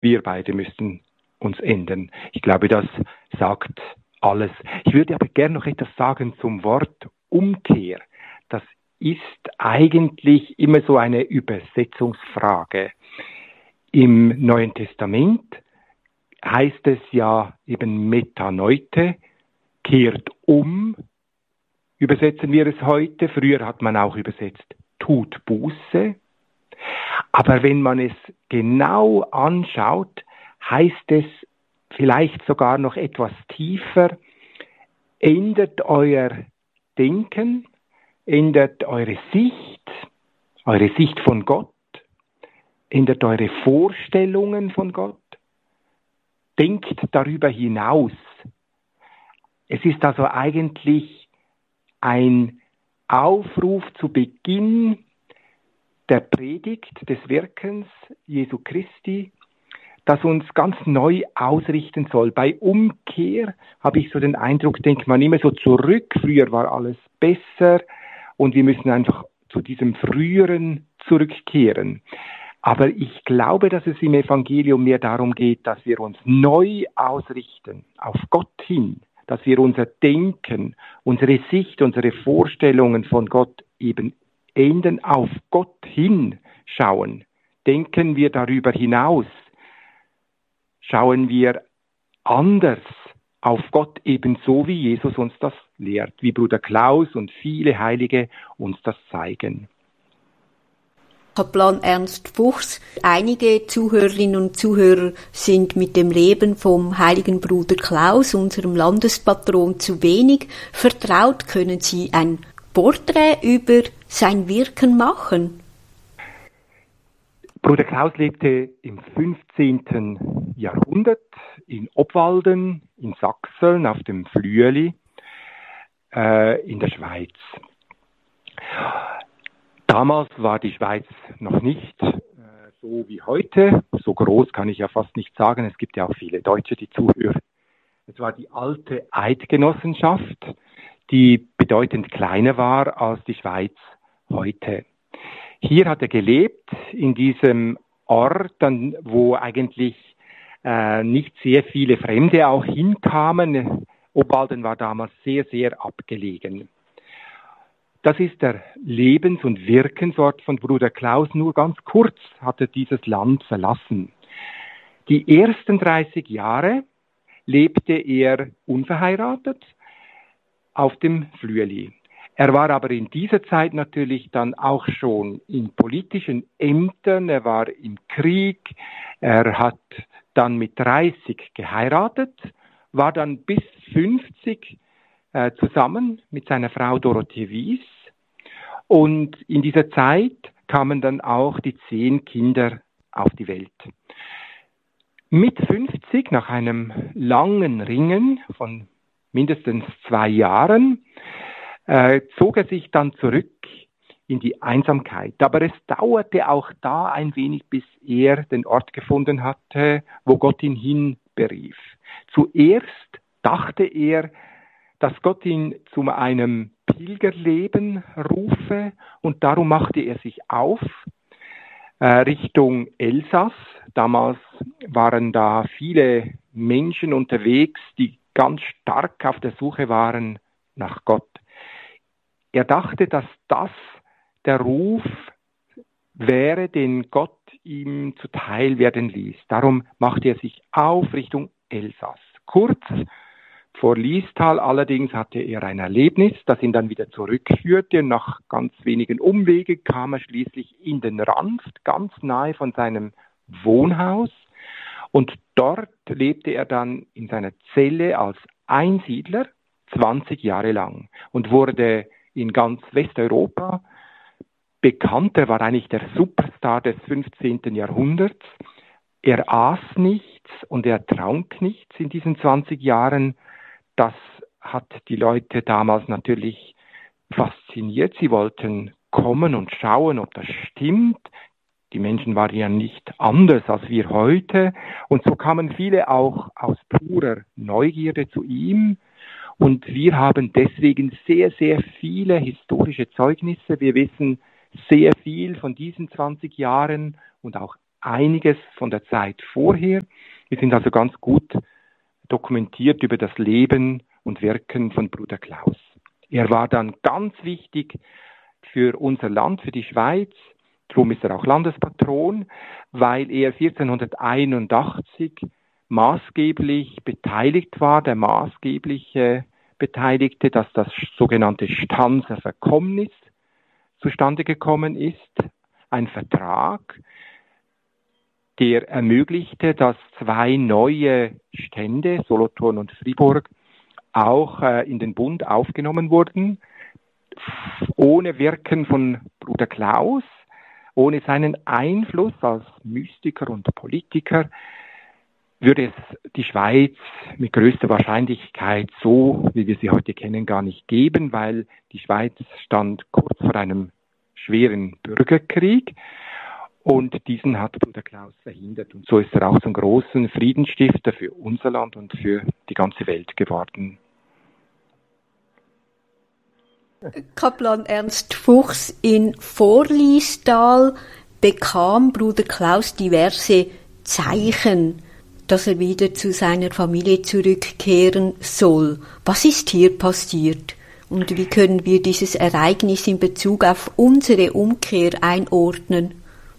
Wir beide müssten uns ändern. Ich glaube, das sagt alles. Ich würde aber gerne noch etwas sagen zum Wort Umkehr. Das ist eigentlich immer so eine Übersetzungsfrage. Im Neuen Testament heißt es ja eben Metanoite, kehrt um, übersetzen wir es heute. Früher hat man auch übersetzt, tut Buße. Aber wenn man es genau anschaut, heißt es vielleicht sogar noch etwas tiefer, ändert euer Denken, ändert eure Sicht von Gott, ändert eure Vorstellungen von Gott, denkt darüber hinaus. Es ist also eigentlich ein Aufruf zu Beginn der Predigt, des Wirkens Jesu Christi, das uns ganz neu ausrichten soll. Bei Umkehr habe ich so den Eindruck, denkt man immer so zurück, früher war alles besser und wir müssen einfach zu diesem Früheren zurückkehren. Aber ich glaube, dass es im Evangelium mehr darum geht, dass wir uns neu ausrichten, auf Gott hin, dass wir unser Denken, unsere Sicht, unsere Vorstellungen von Gott eben ändern, auf Gott hin schauen. Denken wir darüber hinaus, schauen wir anders auf Gott ebenso, wie Jesus uns das lehrt, wie Bruder Klaus und viele Heilige uns das zeigen. Kaplan Ernst Fuchs. Einige Zuhörerinnen und Zuhörer sind mit dem Leben vom heiligen Bruder Klaus, unserem Landespatron, zu wenig vertraut. Können Sie ein Porträt über sein Wirken machen? Bruder Klaus lebte im 15. Jahrhundert in Obwalden, in Sachsen, auf dem Flüeli, in der Schweiz. Damals war die Schweiz noch nicht so wie heute. So groß kann ich ja fast nicht sagen. Es gibt ja auch viele Deutsche, die zuhören. Es war die alte Eidgenossenschaft, die bedeutend kleiner war als die Schweiz heute. Hier hat er gelebt, in diesem Ort, wo eigentlich nicht sehr viele Fremde auch hinkamen. Obwalden war damals sehr, sehr abgelegen. Das ist der Lebens- und Wirkensort von Bruder Klaus. Nur ganz kurz hat er dieses Land verlassen. Die ersten 30 Jahre lebte er unverheiratet auf dem Flüeli. Er war aber in dieser Zeit natürlich dann auch schon in politischen Ämtern, er war im Krieg, er hat dann mit 30 geheiratet, war dann bis 50 zusammen mit seiner Frau Dorothee Wies. Und in dieser Zeit kamen dann auch die 10 Kinder auf die Welt. Mit 50, nach einem langen Ringen von mindestens 2 Jahren, zog er sich dann zurück in die Einsamkeit. Aber es dauerte auch da ein wenig, bis er den Ort gefunden hatte, wo Gott ihn hinberief. Zuerst dachte er, dass Gott ihn zu einem Pilgerleben rufe und darum machte er sich auf Richtung Elsass. Damals waren da viele Menschen unterwegs, die ganz stark auf der Suche waren nach Gott. Er dachte, dass das der Ruf wäre, den Gott ihm zuteil werden ließ. Darum machte er sich auf Richtung Elsass. Kurz vor Liestal allerdings hatte er ein Erlebnis, das ihn dann wieder zurückführte. Nach ganz wenigen Umwegen kam er schließlich in den Ranft, ganz nahe von seinem Wohnhaus. Und dort lebte er dann in seiner Zelle als Einsiedler 20 Jahre lang und wurde in ganz Westeuropa bekannt. Er war eigentlich der Superstar des 15. Jahrhunderts. Er aß nichts und er trank nichts in diesen 20 Jahren. Das hat die Leute damals natürlich fasziniert. Sie wollten kommen und schauen, ob das stimmt. Die Menschen waren ja nicht anders als wir heute. Und so kamen viele auch aus purer Neugierde zu ihm. Und wir haben deswegen sehr, sehr viele historische Zeugnisse. Wir wissen sehr viel von diesen 20 Jahren und auch einiges von der Zeit vorher. Wir sind also ganz gut dokumentiert über das Leben und Wirken von Bruder Klaus. Er war dann ganz wichtig für unser Land, für die Schweiz. Darum ist er auch Landespatron, weil er 1481 maßgeblich beteiligt war, der maßgebliche Beteiligte, dass das sogenannte Stanzer Verkommnis zustande gekommen ist. Ein Vertrag, der ermöglichte, dass zwei neue Stände, Solothurn und Fribourg, auch in den Bund aufgenommen wurden, ohne Wirken von Bruder Klaus, ohne seinen Einfluss als Mystiker und Politiker, würde es die Schweiz mit größter Wahrscheinlichkeit so, wie wir sie heute kennen, gar nicht geben, weil die Schweiz stand kurz vor einem schweren Bürgerkrieg und diesen hat Bruder Klaus verhindert. Und so ist er auch zum großen Friedensstifter für unser Land und für die ganze Welt geworden. Kaplan Ernst Fuchs, in Vorliestal bekam Bruder Klaus diverse Zeichen, dass er wieder zu seiner Familie zurückkehren soll. Was ist hier passiert? Und wie können wir dieses Ereignis in Bezug auf unsere Umkehr einordnen?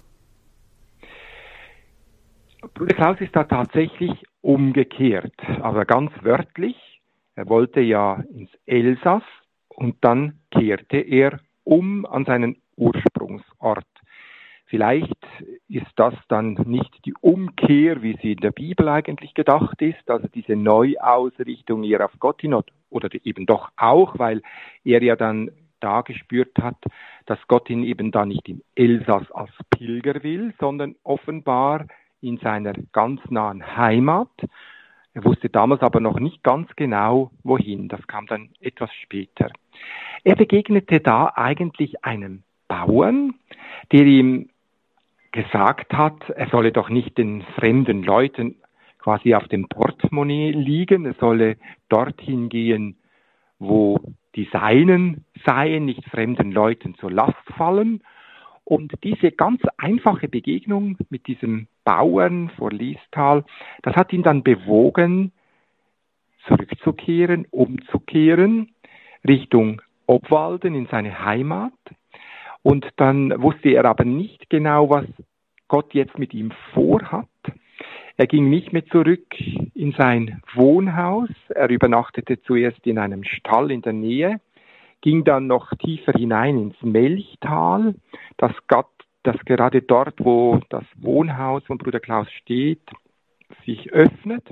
Bruder Klaus ist da tatsächlich umgekehrt, aber ganz wörtlich. Er wollte ja ins Elsass und dann kehrte er um an seinen Ursprungsort. Vielleicht ist das dann nicht die Umkehr, wie sie in der Bibel eigentlich gedacht ist, also diese Neuausrichtung eher auf Gott hin oder eben doch auch, weil er ja dann da gespürt hat, dass Gott ihn eben da nicht im Elsass als Pilger will, sondern offenbar in seiner ganz nahen Heimat. Er wusste damals aber noch nicht ganz genau, wohin. Das kam dann etwas später. Er begegnete da eigentlich einem Bauern, der ihm gesagt hat, er solle doch nicht den fremden Leuten quasi auf dem Portemonnaie liegen, er solle dorthin gehen, wo die Seinen seien, nicht fremden Leuten zur Last fallen. Und diese ganz einfache Begegnung mit diesem Bauern vor Liestal, das hat ihn dann bewogen, zurückzukehren, umzukehren, Richtung Obwalden in seine Heimat. Und dann wusste er aber nicht genau, was Gott jetzt mit ihm vorhat. Er ging nicht mehr zurück in sein Wohnhaus. Er übernachtete zuerst in einem Stall in der Nähe, ging dann noch tiefer hinein ins Melchtal, das gerade dort, wo das Wohnhaus von Bruder Klaus steht, sich öffnet.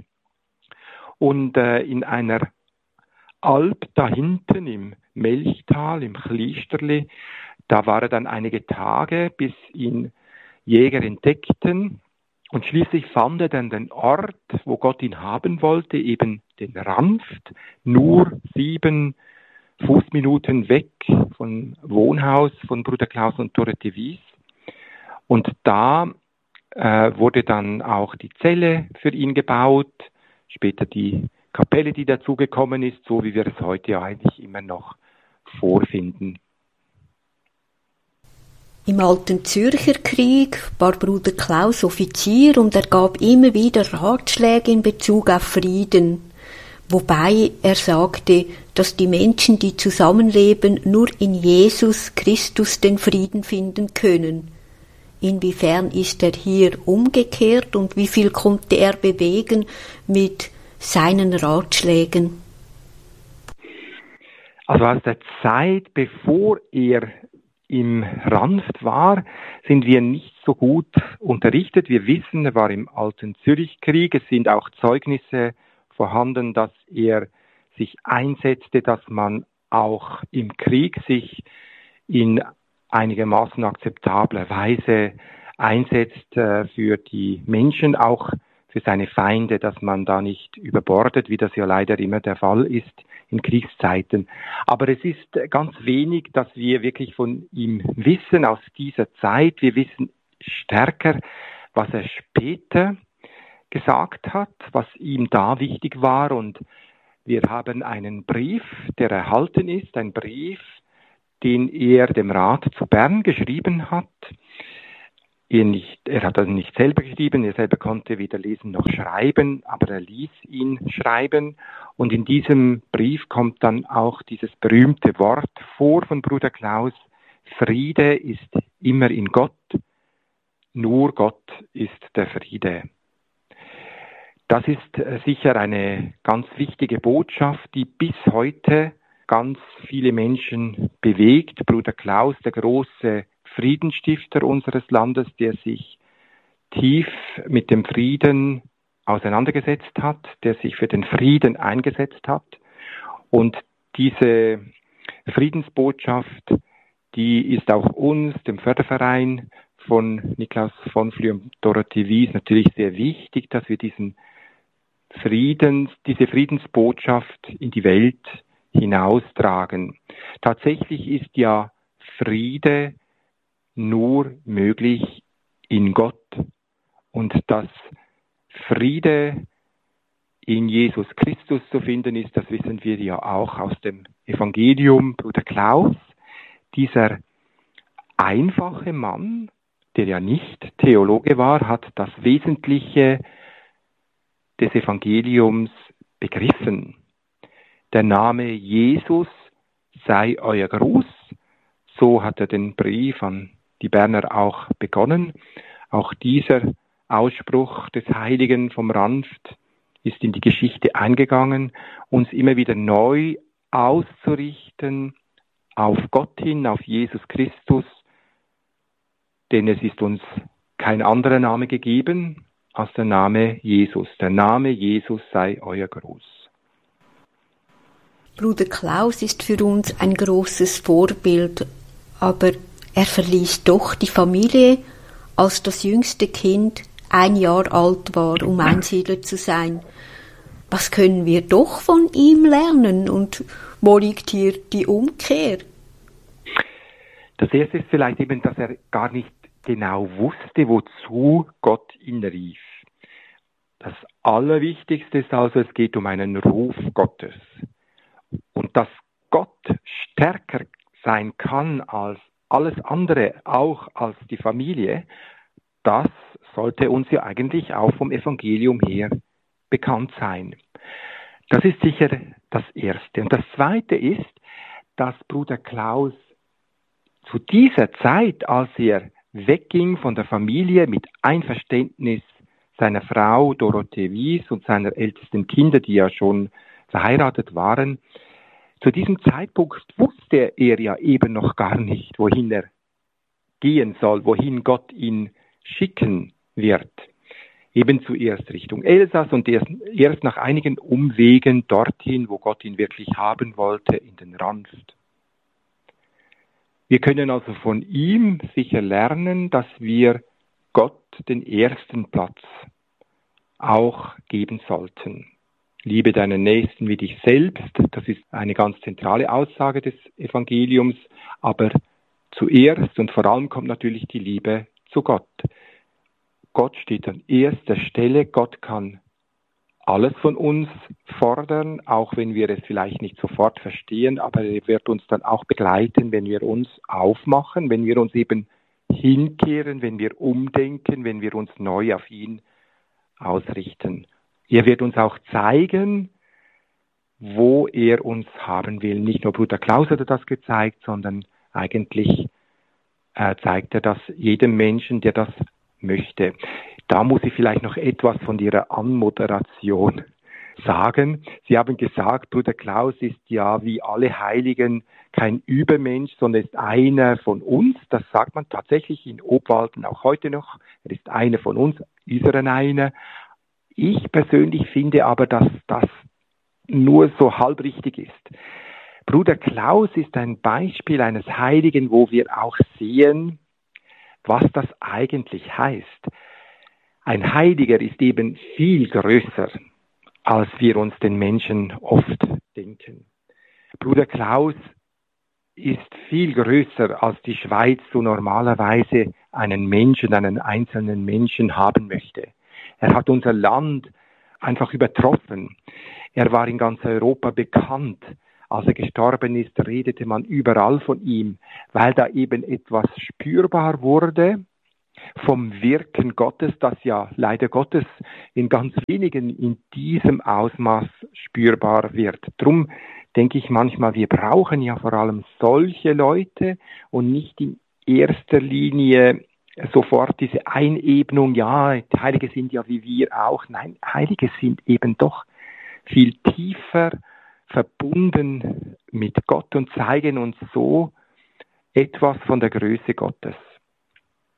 Und in einer Alp da hinten im Melchtal, im Kliesterli, da war er dann einige Tage, bis ihn Jäger entdeckten. Und schließlich fand er dann den Ort, wo Gott ihn haben wollte, eben den Ranft, nur 7 Fußminuten weg vom Wohnhaus von Bruder Klaus und Dorothee Wies. Und da wurde dann auch die Zelle für ihn gebaut, später die Kapelle, die dazugekommen ist, so wie wir es heute ja eigentlich immer noch vorfinden. Im Alten Zürcher Krieg war Bruder Klaus Offizier und er gab immer wieder Ratschläge in Bezug auf Frieden, wobei er sagte, dass die Menschen, die zusammenleben, nur in Jesus Christus den Frieden finden können. Inwiefern ist er hier umgekehrt und wie viel konnte er bewegen mit seinen Ratschlägen? Also aus der Zeit, bevor er im Ranft war, sind wir nicht so gut unterrichtet. Wir wissen, er war im Alten Zürichkrieg. Es sind auch Zeugnisse vorhanden, dass er sich einsetzte, dass man auch im Krieg sich in einigermaßen akzeptabler Weise einsetzt für die Menschen, auch für seine Feinde, dass man da nicht überbordet, wie das ja leider immer der Fall ist in Kriegszeiten. Aber es ist ganz wenig, dass wir wirklich von ihm wissen aus dieser Zeit. Wir wissen stärker, was er später gesagt hat, was ihm da wichtig war. Und wir haben einen Brief, der erhalten ist, ein Brief, den er dem Rat zu Bern geschrieben hat. er hat also nicht selber geschrieben, er selber konnte weder lesen noch schreiben, aber er ließ ihn schreiben. Und in diesem Brief kommt dann auch dieses berühmte Wort vor von Bruder Klaus: Friede ist immer in Gott, nur Gott ist der Friede. Das ist sicher eine ganz wichtige Botschaft, die bis heute ganz viele Menschen bewegt. Bruder Klaus, der große Friedensstifter unseres Landes, der sich tief mit dem Frieden auseinandergesetzt hat, der sich für den Frieden eingesetzt hat. Und diese Friedensbotschaft, die ist auch uns, dem Förderverein von Niklaus von Flüe und Dorothee Wies, natürlich sehr wichtig, dass wir diese Friedensbotschaft in die Welt hinaustragen. Tatsächlich ist ja Friede nur möglich in Gott. Und dass Friede in Jesus Christus zu finden ist, das wissen wir ja auch aus dem Evangelium. Bruder Klaus, dieser einfache Mann, der ja nicht Theologe war, hat das Wesentliche des Evangeliums begriffen. Der Name Jesus sei euer Gruß. So hat er den Brief an die Berner auch begonnen. Auch dieser Ausspruch des Heiligen vom Ranft ist in die Geschichte eingegangen, uns immer wieder neu auszurichten auf Gott hin, auf Jesus Christus, denn es ist uns kein anderer Name gegeben als der Name Jesus. Der Name Jesus sei euer Gruß. Bruder Klaus ist für uns ein großes Vorbild, aber er verließ doch die Familie, als das jüngste Kind 1 Jahr alt war, um Einsiedler zu sein. Was können wir doch von ihm lernen und wo liegt hier die Umkehr? Das erste ist vielleicht eben, dass er gar nicht genau wusste, wozu Gott ihn rief. Das Allerwichtigste ist also, es geht um einen Ruf Gottes. Und dass Gott stärker sein kann als alles andere, auch als die Familie, das sollte uns ja eigentlich auch vom Evangelium her bekannt sein. Das ist sicher das Erste. Und das Zweite ist, dass Bruder Klaus zu dieser Zeit, als er wegging von der Familie mit Einverständnis seiner Frau Dorothee Wies und seiner ältesten Kinder, die ja schon verheiratet waren, zu diesem Zeitpunkt wusste er ja eben noch gar nicht, wohin er gehen soll, wohin Gott ihn schicken wird. Eben zuerst Richtung Elsass und erst nach einigen Umwegen dorthin, wo Gott ihn wirklich haben wollte, in den Ranft. Wir können also von ihm sicher lernen, dass wir Gott den ersten Platz auch geben sollten. Liebe deinen Nächsten wie dich selbst, das ist eine ganz zentrale Aussage des Evangeliums, aber zuerst und vor allem kommt natürlich die Liebe zu Gott. Gott steht an erster Stelle, Gott kann alles von uns fordern, auch wenn wir es vielleicht nicht sofort verstehen, aber er wird uns dann auch begleiten, wenn wir uns aufmachen, wenn wir uns eben hinkehren, wenn wir umdenken, wenn wir uns neu auf ihn ausrichten. Er wird uns auch zeigen, wo er uns haben will. Nicht nur Bruder Klaus hat er das gezeigt, sondern eigentlich zeigt er das jedem Menschen, der das möchte. Da muss ich vielleicht noch etwas von Ihrer Anmoderation sagen. Sie haben gesagt, Bruder Klaus ist ja wie alle Heiligen kein Übermensch, sondern ist einer von uns. Das sagt man tatsächlich in Obwalden auch heute noch. Er ist einer von uns, unseren einer. Ich persönlich finde aber, dass das nur so halb richtig ist. Bruder Klaus ist ein Beispiel eines Heiligen, wo wir auch sehen, was das eigentlich heißt. Ein Heiliger ist eben viel größer, als wir uns den Menschen oft denken. Bruder Klaus ist viel größer, als die Schweiz so normalerweise einen Menschen, einen einzelnen Menschen haben möchte. Er hat unser Land einfach übertroffen. Er war in ganz Europa bekannt. Als er gestorben ist, redete man überall von ihm, weil da eben etwas spürbar wurde, vom Wirken Gottes, das ja leider Gottes in ganz wenigen in diesem Ausmaß spürbar wird. Drum denke ich manchmal, wir brauchen ja vor allem solche Leute und nicht in erster Linie sofort diese Einebnung, ja, Heilige sind ja wie wir auch. Nein, Heilige sind eben doch viel tiefer verbunden mit Gott und zeigen uns so etwas von der Größe Gottes.